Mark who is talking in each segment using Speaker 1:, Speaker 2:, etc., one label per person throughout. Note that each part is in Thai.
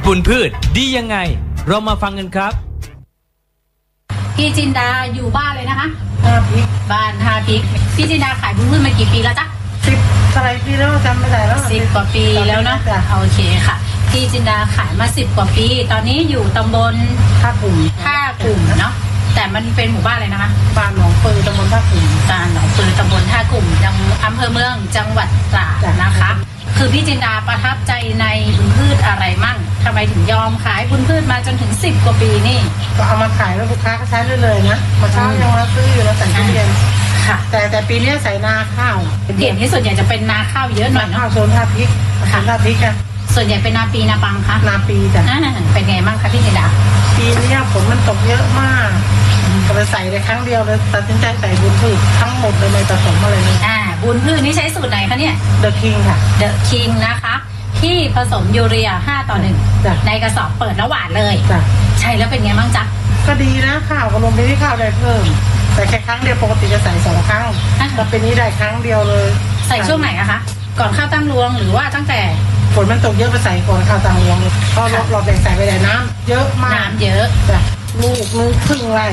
Speaker 1: บุญพืชดียังไงเรามาฟังกันครับ
Speaker 2: พี่จินดาอยู่บ้านเลยนะคะบ้านท่าพริกพี่จินดาขายบุญพืชมากี่ปีแล้วจ๊ะ
Speaker 3: 10 อะไรปีแล้วจำไม่ได้แล้ว
Speaker 2: 10 กว่าปีแล้วเนาะโอเคค่ะพี่จินดาขายมา10 กว่าปีตอนนี้อยู่ตำบล
Speaker 3: ท่ากลุ่ม
Speaker 2: เนาะแต่มันเป็นหมู่บ้านเลยนะคะ
Speaker 3: บ้านหนองปือตำบลท่ากลุ่ม
Speaker 2: บ้านหนองปือตำบลท่ากลุ่มยังอำเภอเมืองจังหวัดตราดนะคะคือพี่จินดาประทับใจในบุญพืชอะไรมั่งทำไมถึงยอมขายบุญพืชมาจนถึง10 กว่าปีนี่
Speaker 3: ก็เอามาขายแล้วลูกค้าก็ใช้ได้เลยนะมาเช้ายังมาซื้ออยู่แล้วใส่ทุเรียน
Speaker 2: ค่ะ
Speaker 3: แต่ปีนี้ใส่นาข้าว
Speaker 2: เปลี่ยนที่ส่วนใหญ่จะเป็นนาข้าวเยอะหน่อยเนาะ
Speaker 3: ข้าวโซนท่าพริกท่าพริกกัน
Speaker 2: ส่วนใหญ่เป็นนาปีนาปังคะ
Speaker 3: นาปีจ้ะ
Speaker 2: เป็นไงบ้างคะพี่จินดา
Speaker 3: ปีนี้ฝนมันตกเยอะมากก็เลยใส่ได้ครั้งเดียวเลยตัดสินใจใส่บุญพืชทั้งหมดเลยไม่ผสมอะไรเลย
Speaker 2: บุญพืชนี่ใช้สูตรไหนคะเนี่ย
Speaker 3: เดอะคิงค่ะ
Speaker 2: เดอะคิงนะคะที่ผสมยูเรีย5:1ในกระสอบเปิดแล้วหวานเลยใช่แล้วเป็นไงบ้างจ๊ะ
Speaker 3: ก็ดีนะข้าวก็ลงไปที่ข้าวได้เพิ่มแต่แค่ครั้งเดียวปกติจะใส่2 ครั้งแต่เป็นนี้ได้ครั้งเดียวเลย
Speaker 2: ใส่ช่วงไหนอะคะก่อนข้าวตั้งรวงหรือว่าตั้งแต่
Speaker 3: ฝนมันตกเยอะไปใส่ก่อนข้าวตั้งรวงพอเราแบ่งใส่ไปได้น้ำเยอะมาก
Speaker 2: น้ำเยอะ
Speaker 3: จ้ะลูกนึงครึ่งไร่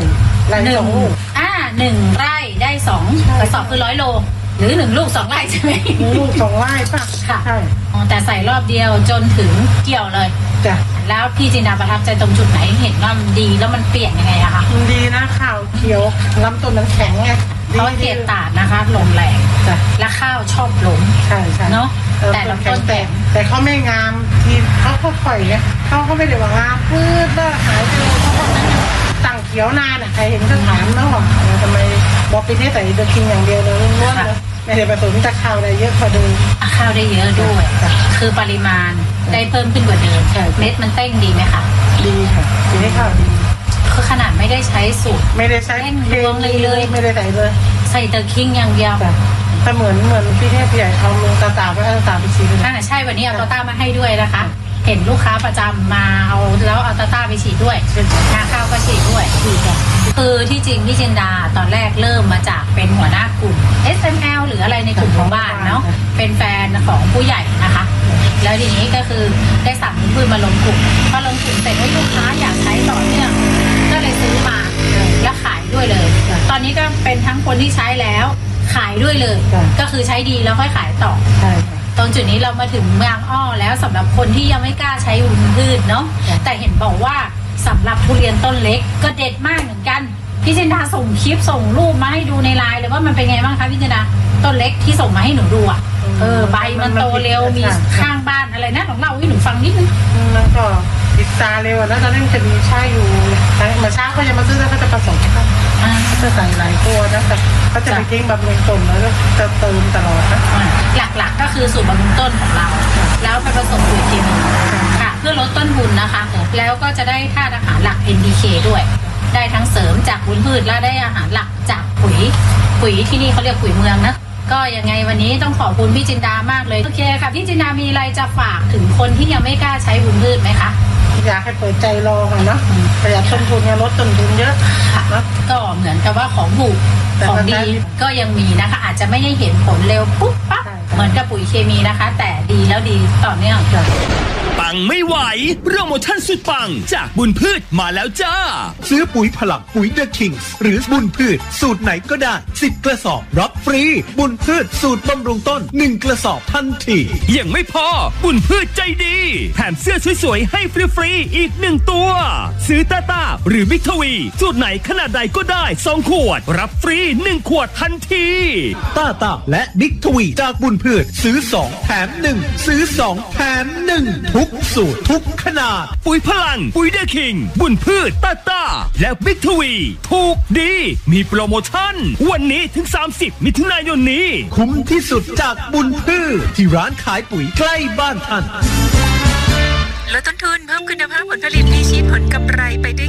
Speaker 3: 2 ลูก
Speaker 2: 1 ไร่ได้2กระสอบคือ100 โลหรือ1 ลูก 2 ไร่ใช่ไหม
Speaker 3: 1 ลูก 2 ไร่ป่ะ
Speaker 2: ค่ะใช่แต่ใส่รอบเดียวจนถึงเกี่ยวเลย
Speaker 3: จ้ะ
Speaker 2: แล้วพี่จินดาประทับใจตรงจุดไหนเห็นว่ามันดีแล้วมันเปลี่ยนยังไงอะคะ
Speaker 3: มันดีนะข้าวเขียวลำต้นมันแข็งไง
Speaker 2: เพราะเขตตาดนะคะลมแรง
Speaker 3: จ้ะ
Speaker 2: และข้าวชอบลม
Speaker 3: ใช่
Speaker 2: เนาะแต่ลำต้น
Speaker 3: แต่เขาไม่งามทีเขาปล่อยเนี่ยเขาไม่ได้ว่างามพืชแล้วหายไปเลยเขาตั้งเขียวนานอ่ะใครเห็นก็ถามแล้วว่าทำไมบอกปีนี้ใส่เดอะคิงอย่างเดียวเลยล้วนเลยไม่ได้ผสมแต่ข้าวได้เยอะกว่าเดิม
Speaker 2: ข้าวได้เยอะด้วยคือปริมาณได้เพิ่มขึ้นกว่าเดิมเม็ดมันเต้งดีไหมคะ
Speaker 3: ดีค่ะปีนี้ข้าวดี
Speaker 2: คือขนาดไม่ได้ใช้สูตร
Speaker 3: ไม่ได้ใช้
Speaker 2: เต้งรวมเลย
Speaker 3: ไม่ได้ใส่เลย
Speaker 2: ใส่เดอะคิงอย่างเดียว
Speaker 3: แต่เหมือนพี่เทพใหญ่เอาลงตาไปให้ตาไปฉีด
Speaker 2: ใช่วันนี้เอาตามาให้ด้วยนะคะเห็นลูกค้าประจำมาเอาแล้วเอาตาไปฉีดด้วยนาข้าวก็ฉีดด้วยคือที่จริงพี่จินดาตอนแรกเริ่มมาจากเป็นหัวหน้ากลุ่ม SML หรืออะไรในกลุ่มของบ้านเนาะเป็นแฟนของผู้ใหญ่นะคะแล้วทีนี้ก็คือได้สั่งพืชมาลงกลุ่มพอลงกลุ่มเสร็จให้ลูกค้าอยากใช้ต่อเนื่องก็เลยซื้อมาแล้วขายด้วยเลยตอนนี้ก็เป็นทั้งคนที่ใช้แล้วขายด้วยเลยก็คือใช้ดีแล้วค่อยขายต่อตรงจุดนี้เรามาถึงเมืองอ้อแล้วสำหรับคนที่ยังไม่กล้าใช้บุญพืชเนาะแต่เห็นบอกว่าสำหรับทุเรียนต้นเล็กก็เด็ดมากเหมือนกันพี่จินดาส่งคลิปส่งรูปมาให้ดูในไลน์เลยว่ามันเป็นไงบ้างคะพี่จินดาต้นเล็กที่ส่งมาให้หนูดูใบมันโตเร็วมีข้างบ้านอะไรนะของเราให้หนูฟังนิดนึง
Speaker 3: มันก็ติดตาเร็วแล้วตอนนี้มันจะมีใช่อยู่มาเช้าก็จะมาซื้อแล้วก็จะผสมกันจะใส่หลายตัวนะแต่เขาจะไปทิ้งบำรุงต้นแล้วจะเติมตลอดนะ
Speaker 2: หลักๆก็คือสูตรบำรุงต้นของเราแล้วไปผสมปุ๋ยเคมีค่ะเพื่อลดต้นทุนนะคะแล้วก็จะได้ธาตุอาหารหลัก NPK ด้วยได้ทั้งเสริมจากบุญพืชและได้อาหารหลักจากปุ๋ยที่นี่เขาเรียกปุ๋ยเมืองนะก็ยังไงวันนี้ต้องขอบคุณพี่จินดามากเลยโอเคค่ะพี่จินดามีอะไรจะฝากถึงคนที่ยังไม่กล้าใช้บุญพืชไหมคะ
Speaker 3: อยากให้เปิดใจลองเนาะประหยัดต้นทุนลดต้นทุนเยอะ
Speaker 2: นะก็เหมือนกับว่าของถูกของดีก็ยังมีนะคะอาจจะไม่ได้เห็นผลเร็วปุ๊บปั๊บเหมือนกับปุ๋ยเคมีนะคะแต่ดีแล้วดีต่อเนื่อง
Speaker 1: ปังไม่ไหวโปรโมชั่นสุดปังจากบุญพืชมาแล้วจ้า
Speaker 4: ซื้อปุ๋ยพลังปุ๋ยเดอะคิงหรือบุญพืชสูตรไหนก็ได้10 กระสอบรับฟรีบุญพืชสูตรบำรุงต้น1 กระสอบทันที
Speaker 1: ยังไม่พอบุญพืชใจดีแถมเสื้อสวยๆให้ฟรีๆอีก1 ตัวซื้อต้าหรือบิ๊กทวีสูตรไหนขนาดใดก็ได้2 ขวดรับฟรี1 ขวดทันที
Speaker 4: ต้าและบิ๊กทวีจากบุญพืชซื้อ2แถม1ซื้อ2แถม1ทุกสูตรทุกขนาด
Speaker 1: ปุ๋ยพลังปุ๋ยเดอะคิงบุญพืชต้าและบิ๊กทวีถูกดีมีโปรโมชั่นวันนี้ถึง30 มิถุนายนนี้
Speaker 4: คุ้มที่สุดจากบุญพืชที่ร้านขายปุ๋ยใกล้บ้านท่าน
Speaker 5: ลดต้นทุนเพิ่มคุณภาพผลผลิตพิชิตผลกำไรไปด้วย